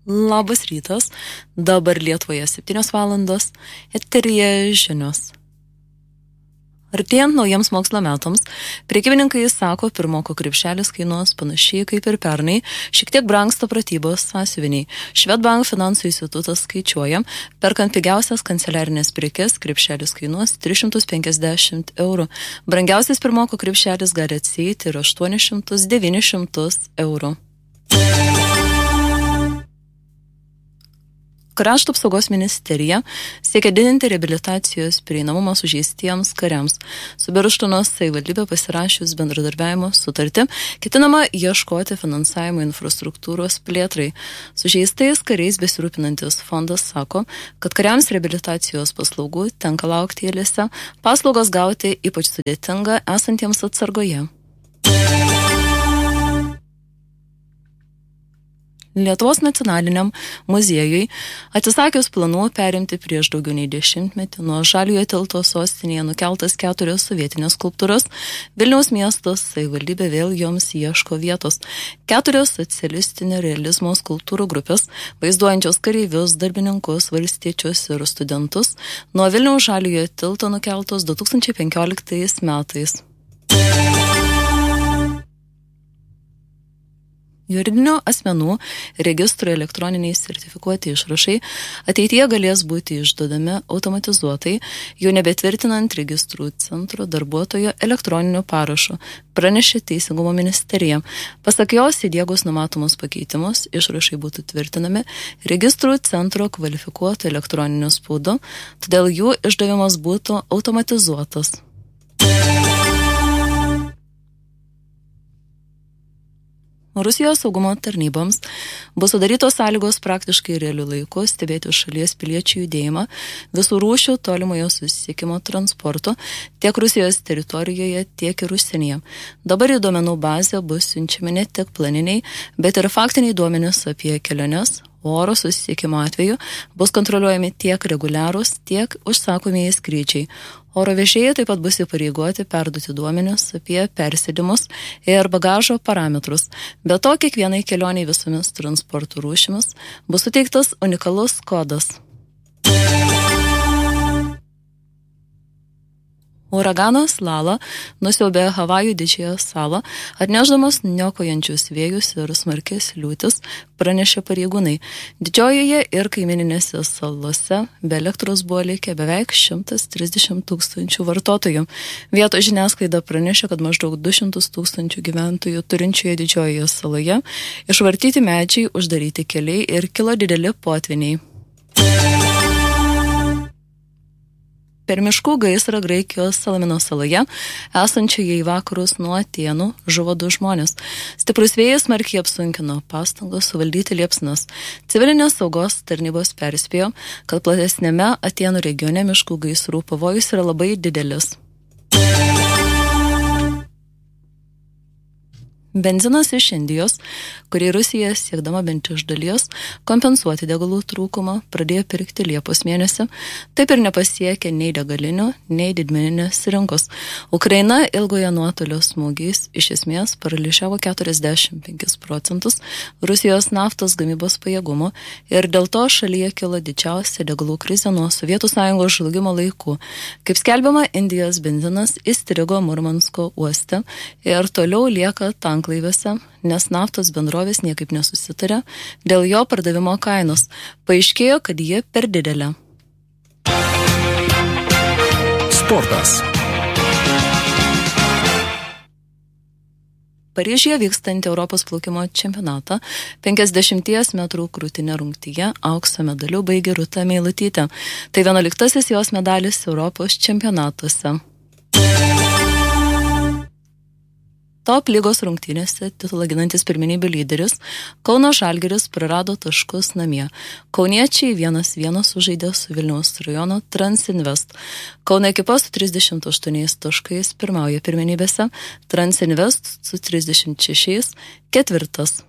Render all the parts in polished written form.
Labas rytas, dabar Lietuvoje 7 valandos, eteryje žinios. Artėjant naujiems mokslo metams, prekybininkai sako, pirmoko krepšelis kainuos panašiai kaip ir pernai, šiek tiek brangsta pratybos sąsiuviniai. Švedbank finansų institutas skaičiuoja, perkant pigiausias kanceliarinės prekes, krepšelis kainuos 350 €. Brangiausias pirmoko krepšelis gali atsieiti ir 800-900 €. Krašto apsaugos ministerija siekia didinti reabilitacijos prieinamumą sužeistiems kariams. Su Birštonos savivaldybė pasirašius bendradarbiavimo sutartį, ketinama ieškoti finansavimo infrastruktūros plėtrai. Sužeistais kariais besirūpinantis fondas sako, kad kariams reabilitacijos paslaugų tenka laukti eilėse, paslaugos gauti ypač sudėtinga esantiems atsargoje. Lietuvos nacionaliniam muziejui atsisakius planų perimti prieš daugiau nei 10 nuo Žaliojo tilto sostinėje nukeltas 4 sovietinės skulptūros, Vilniaus miestos savivaldybė vėl joms ieško vietos. 4 socialistinio realizmo skulptūrų grupės, vaizduojančios kareivius, darbininkus, valstiečius ir studentus, nuo Vilniaus Žaliojo tilto nukeltos 2015 metais. Juridinių asmenų registro elektroniniai sertifikuoti išrašai ateityje galės būti išduodami automatizuotai, jau nebetvirtinant registrų centro darbuotojo elektroniniu parašu, pranešė Teisingumo ministerija. Pasak jos, įdiegus numatomus pakeitimus, išrašai būtų tvirtinami registrų centro kvalifikuotų elektroniniu spaudu, todėl jų išdavimas būtų automatizuotas. Rusijos saugumo tarnyboms bus sudarytos sąlygos praktiškai realiu laiku stebėti šalies piliečių judėjimą visų rūšių tolimojo susisiekimo transportu tiek Rusijos teritorijoje, tiek ir užsienyje. Dabar į duomenų bazę bus siunčiami ne tik planiniai, bet ir faktiniai duomenys apie keliones. Oro susisiekimo atveju bus kontroliuojami tiek reguliarūs, tiek užsakomieji skrydžiai. Oro vežėjai taip pat bus įpareigoti perduoti duomenis apie persėdimus ir bagažo parametrus. Be to, kiekvienai kelioniai visomis transporto rūšimis bus suteiktas unikalus kodas. Uraganas Lala nusiaubė Havajų didžiąją salą, atnešdamas niokojančius vėjus ir smarkias liūtis, pranešė pareigūnai. Didžiojoje ir kaimininėse salose be elektros buvo likę beveik 130 000 vartotojų. Vietos žiniasklaida pranešė, kad maždaug 200 000 gyventojų turinčioje didžiojoje saloje išvartyti medžiai, uždaryti keliai ir kilo dideli potviniai. Per miškų gaisrą Graikijos Salamino saloje, esančioje į vakarus nuo Atėnų, žuvo 2 žmonės. Stiprus vėjas smarkiai apsunkino pastangas suvaldyti liepsnas. Civilinės saugos tarnybos perspėjo, kad platesnėme Atėnų regione miškų gaisrų pavojus yra labai didelis. Benzinas iš Indijos, kurį Rusija siekdama bent iš dalies kompensuoti degalų trūkumą, pradėjo pirkti Liepos mėnesį, taip ir nepasiekė nei degalinių, nei didmeninės rinkos. Ukraina ilgoje nuotolio smūgiais iš esmės paralyžiavo 45% Rusijos naftos gamybos pajėgumų ir dėl to šalyje kilo didžiausia degalų krizė nuo Sovietų Sąjungos žlugimo laikų. Kaip skelbiama, Indijos benzinas įstrigo Murmansko uoste ir toliau lieka tanklaiviuose, nes naftos bendrovės niekaip nesusitarė dėl jo pardavimo kainos. Paaiškėjo, kad ji per didelė. Sportas. Paryžiuje vykstantį Europos plaukimo čempionatą 50 metrų krūtine rungtyje aukso medaliu baigė Rūta Meilutytė. Tai 11 jos medalis Europos čempionatuose. Top lygos rungtynėse titulą ginantis pirmenybių lyderis Kauno Žalgiris prarado taškus namie. Kauniečiai 1-1 sužaidė su Vilniaus rajono Transinvest. Kauno ekipa su 38 taškais pirmauja pirmenybėse, Transinvest su 36 ketvirtas.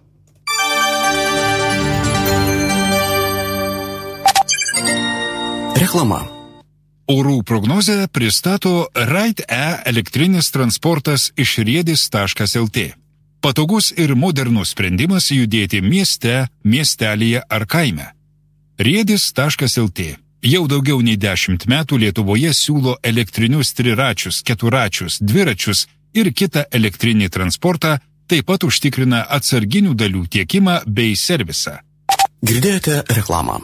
Reklama. Orų prognozę pristato Ride-E elektrinis transportas iš Riedis.lt. Patogus ir modernus sprendimas judėti mieste, miestelyje ar kaime. Riedis.lt jau daugiau nei 10 metų Lietuvoje siūlo elektrinius triračius, keturačius, dviračius ir kitą elektrinį transportą, taip pat užtikrina atsarginių dalių tiekimą bei servisą. Girdėjote reklamą.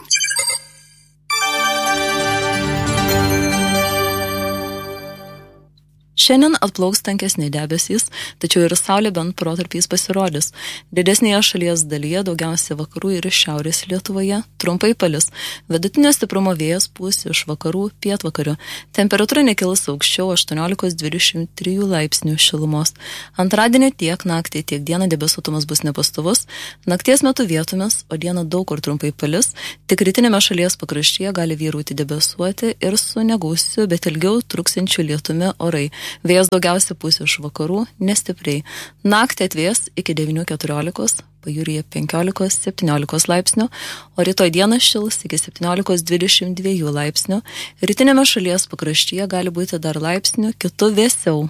Šiandien atplauks tankesni debesys, tačiau ir saulė bent protarpiais pasirodys. Didesnėje šalies dalyje, daugiausiai vakarų ir šiaurės Lietuvoje, trumpai palis. Vidutinio stiprumo vėjas pūs iš vakarų pietvakarių. Temperatūra nekils aukščiau 18-23 laipsnių šilumos. Antradienį tiek naktį, tiek dieną debesuotumas bus nepastovus. Nakties metu vietomis, o dieną daug kur trumpai palis. Tik rytinėme šalies pakraštyje gali vyrauti debesuoti ir su negausiu, bet ilgiau truksinčiu lietumi orai. Vėjas daugiausia pūs iš vakarų, nestipriai. Naktį atvės iki 9-14, pajūryje 15-17 laipsnių, o rytoj dieną šils iki 17-22 laipsnių. Rytinėme šalies pakraštyje gali būti dar laipsnių, kitų vėsiau.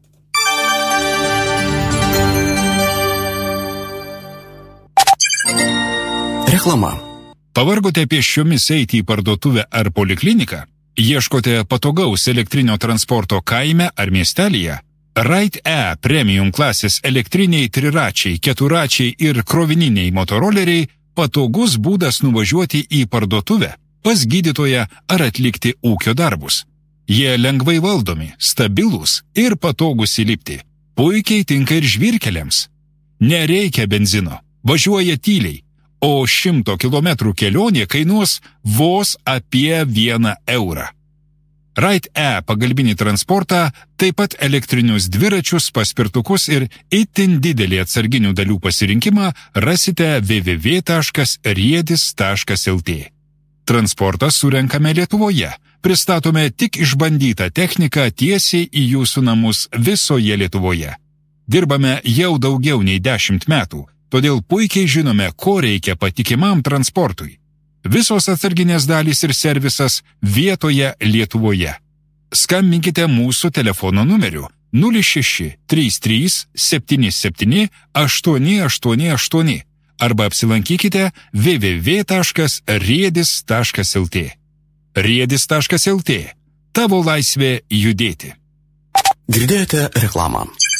Reklama. Pavargote pėsčiomis eiti į parduotuvę ar polikliniką? Ieškote patogaus elektrinio transporto kaime ar miestelyje? Ride-E premium klasės elektriniai triračiai, keturačiai ir krovininiai motoroleriai patogus būdas nuvažiuoti į parduotuvę, pas gydytoją ar atlikti ūkio darbus. Jie lengvai valdomi, stabilūs ir patogus įlipti. Puikiai tinka ir žvyrkeliams. Nereikia benzino, važiuoja tyliai. O 100 km kelionė kainuos vos apie 1 eurą. Ride-E pagalbinį transportą, taip pat elektrinius dviračius, paspirtukus ir itin didelį atsarginių dalių pasirinkimą rasite www.riedis.lt. Transportą surenkame Lietuvoje. Pristatome tik išbandytą techniką tiesiai į jūsų namus visoje Lietuvoje. Dirbame jau daugiau nei 10 metų. Todėl puikiai žinome, ko reikia patikimam transportui. Visos atsarginės dalys ir servisas vietoje Lietuvoje. Skambinkite mūsų telefono numeriu 06 33 77 888 arba apsilankykite www.riedis.lt. Riedis.lt. Tavo laisvė judėti. Girdėjote reklamą.